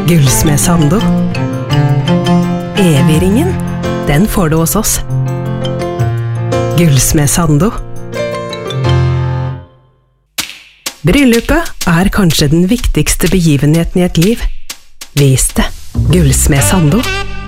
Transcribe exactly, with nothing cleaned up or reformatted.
Gullsmed Sando. Evigringen, den får du hos oss. Gullsmed Sando. Bryllupet er kanskje den viktigste begivenheten i et liv. Vis det. Gullsmed Sando.